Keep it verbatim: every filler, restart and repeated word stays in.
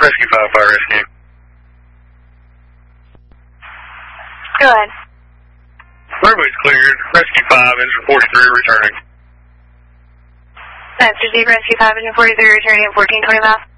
Rescue five, fire rescue. Go ahead. Runway's cleared. Rescue five, engine forty-three, returning. That's received, Rescue five, engine forty-three, returning at fourteen twenty miles.